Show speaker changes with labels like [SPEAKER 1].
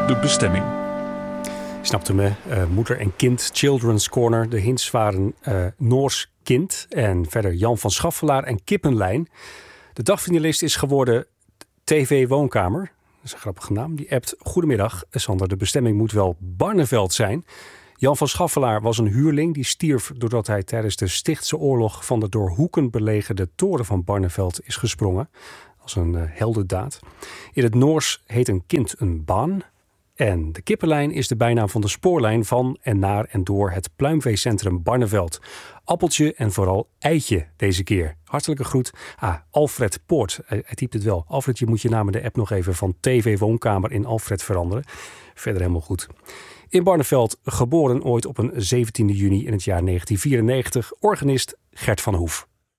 [SPEAKER 1] de bestemming.
[SPEAKER 2] Je snapt hem, hè? Moeder en kind, Children's Corner. De hints waren Noors kind en verder Jan van Schaffelaar en Kippenlijn. De dagfinalist is geworden TV Woonkamer. Dat is een grappige naam. Die appt: goedemiddag, Sander, de bestemming moet wel Barneveld zijn. Jan van Schaffelaar was een huurling die stierf doordat hij tijdens de Stichtse oorlog van de door Hoeken belegerde toren van Barneveld is gesprongen. Als een heldendaad. In het Noors heet een kind een baan. En de Kippenlijn is de bijnaam van de spoorlijn van en naar en door het pluimveecentrum Barneveld. Appeltje en vooral eitje deze keer. Hartelijke groet. Alfred Poort. Hij typt het wel. Alfred, je moet je naam in de app nog even van TV Woonkamer in Alfred veranderen. Verder helemaal goed. In Barneveld, geboren ooit op een 17e juni in het jaar 1994. Organist Gert van Hoef.